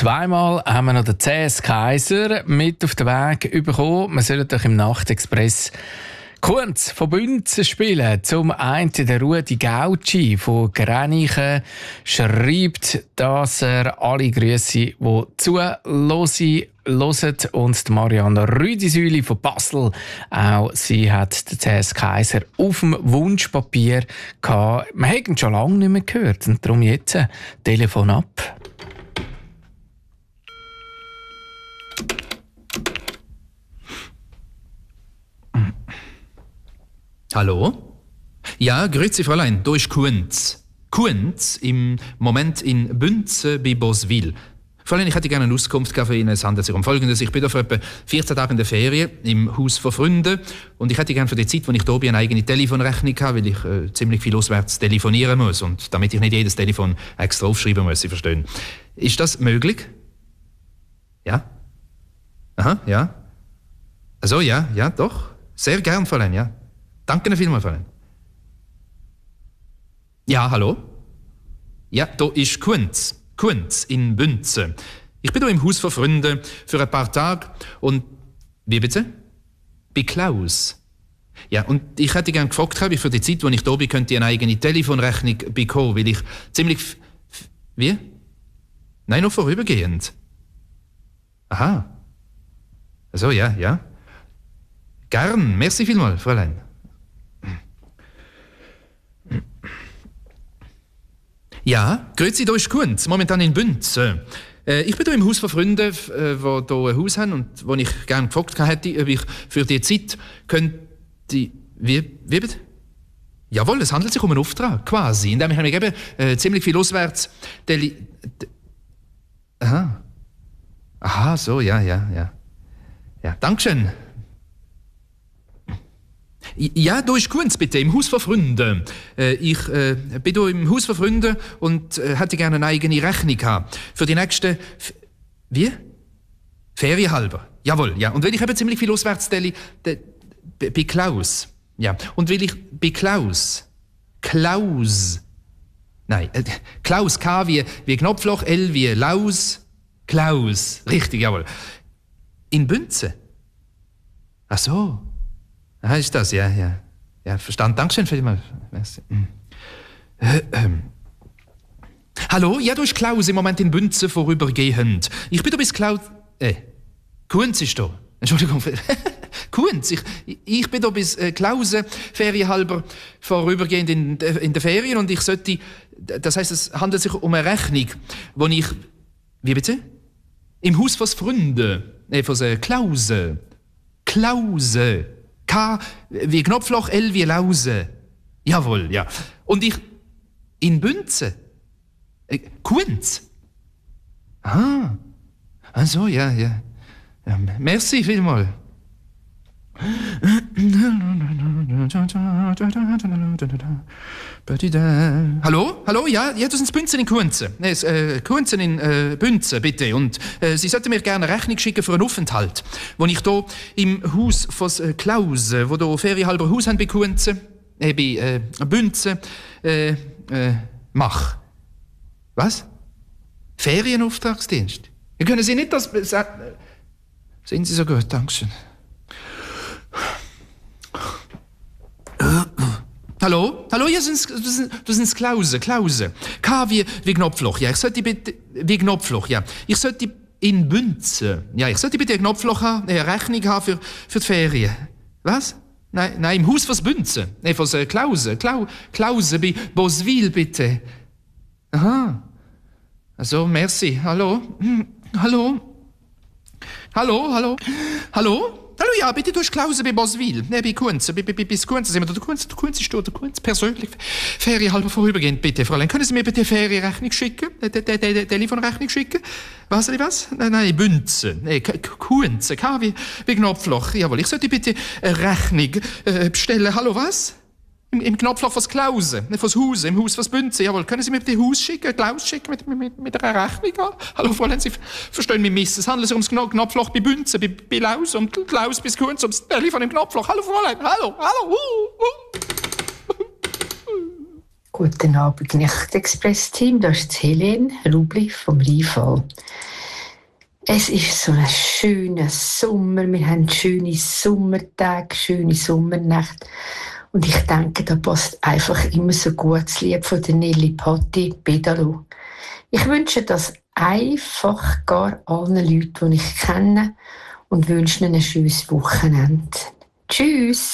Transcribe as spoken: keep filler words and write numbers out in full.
zweimal haben wir noch den C S Kaiser mit auf den Weg bekommen. Wir sollen doch im Nachtexpress Kunz von Bünzen spielen. Zum einen der Rudi Gauci von Grenichen schreibt, dass er alle Grüße, die zuhören, hören. Und die Marianne Rüdisüli von Basel, auch sie hat den C S Kaiser auf dem Wunschpapier gehabt. Wir haben ihn schon lange nicht mehr gehört und darum jetzt Telefon ab. Hallo? Ja, grüezi Fräulein, da ist Kunz. Kunz, im Moment in Bünzen bei Boswil. Fräulein, ich hätte gerne eine Auskunft für Ihnen. Es handelt sich um Folgendes. Ich bin da für etwa vierzehn Tage in der Ferien im Haus von Freunden und ich hätte gerne für die Zeit, wo ich da bin, eine eigene Telefonrechnung habe, weil ich äh, ziemlich viel auswärts telefonieren muss und damit ich nicht jedes Telefon extra aufschreiben muss, Sie verstehen. Ist das möglich? Ja? Aha, ja. Also ja, ja, doch. Sehr gern, Fräulein, ja. Danke Ihnen vielmals, Fräulein. Ja, hallo? Ja, da ist Kunz. Kunz in Bünzen. Ich bin hier im Haus von Freunden für ein paar Tage und... Wie bitte? Bei Klaus. Ja, und ich hätte gerne gefragt, ob ich für die Zeit, wo ich da bin, könnte eine eigene Telefonrechnung bekommen, weil ich ziemlich... F- f- wie? Nein, noch vorübergehend. Aha. Also, ja, ja. Gern. Merci vielmals, Fräulein. Ja, grüezi, da ist Kunz, momentan in Bünzen. Äh, ich bin hier im Haus von Freunden, äh, die hier ein Haus haben und wo ich gerne gefragt hätte, ob ich für die Zeit könnte... Wie, wie bitte? Jawohl, es handelt sich um einen Auftrag, quasi, indem ich mich eben äh, ziemlich viel auswärts... Deli- de- Aha. Aha, so, ja, ja, ja. Ja, Dankeschön. Ja, da ist Kunz, bitte, im Haus von Freunden. Äh, ich äh, bin hier im Haus von Freunden und äh, hätte gerne eine eigene Rechnung haben. Für die nächsten... F- Wie? Ferienhalber. Jawohl, ja. Und weil ich eben ziemlich viel auswärts tele, de, de, bei Klaus. Ja. Und weil ich bei Klaus... Klaus... Nein, äh, Klaus, K wie, wie Knopfloch, L wie Laus... Klaus. Richtig, jawohl. In Bünzen. Ach so. Ah, ist das, ja, ja. Ja, verstanden. Dankeschön vielmals. Äh, ähm. Hallo? Ja, du bist Klaus, im Moment in Bünzen vorübergehend. Ich bin da bis Klaus... Äh, Kunz ist da. Entschuldigung. Kunz, ich, ich bin da bis äh, Klause, ferienhalber, vorübergehend in, in der Ferien und ich sollte... Das heisst, es handelt sich um eine Rechnung, wo ich... Wie bitte? Im Haus von Freunden. Nee, von äh, Klause. Klause. K wie Knopfloch, L wie Lause. Jawohl, ja. Und ich... In Bünzen. Äh, Kunz. Ah. Ach so, ja, ja. ja merci vielmals. Hallo? Hallo? Ja, ja, das sind Bünzen in Kunzen. Nee, äh, Kunzen in äh, Bünzen, bitte. Und äh, Sie sollten mir gerne eine Rechnung schicken für einen Aufenthalt, wo ich hier im Haus von äh, Klaus, wo hier ferienhalber Haus haben bei Kunzen, äh, bei äh, Bünzen, äh, äh, mache. Was? Ferienauftragsdienst? Ja, können Sie nicht das... Äh, sind Sie so gut, Dankeschön. Hallo? Hallo, ja, das sind, das sind Klause, Klause. K wie, wie Knopfloch, ja. Ich sollte bitte, wie Knopfloch, ja. Ich sollte in Bünzen, ja, ich sollte bitte ein Knopfloch haben, eine Rechnung haben für, für die Ferien. Was? Nein, nein, im Haus von Bünzen. Nein, von äh, Klause, Klau, Klause bei Boswil, bitte. Aha. Also, merci. Hallo? Hm. Hallo? Hallo, hallo? Hallo? Hallo, ja, bitte, du hast Klause bei Boswil. Ne, bei Kunz. Bei, bei, bis Kunz sind wir da. Der Kunz, der Kunz ist da, der Kunz persönlich. Ferienhalber vorübergehend, bitte, Fräulein. Können Sie mir bitte eine Ferienrechnung schicken? Eine Telefonrechnung schicken? Was, was? Nein, nein, Bünzen. Nee, Kunz. K wie, wie Knopfloch. Jawohl, ich sollte bitte eine Rechnung äh, bestellen. Hallo, was? Im, im Knopfloch von Klause, nicht von Haus, im Haus von Bünzen. Jawohl, können Sie mir bitte Haus schicken, Klaus schicken mit, mit, mit einer Rechnung an? Hallo, Fräulein, Sie verstehen mich miss. Es handelt sich ums Knopfloch bei Bünzen, bei, bei Laus und Klaus bis Kunz, ums Telefon im Knopfloch. Hallo, Fräulein, hallo, hallo. Uh, uh. Guten Abend, Nachtexpress-Team. Das ist Helene Rubli vom Rheinfall. Es ist so ein schöner Sommer. Wir haben schöne Sommertage, schöne Sommernächte. Und ich denke, da passt einfach immer so gut das Lied von der Nelly Patti, Pedalo. Ich wünsche das einfach gar allen Leuten, die ich kenne, und wünsche ihnen ein schönes Wochenende. Tschüss!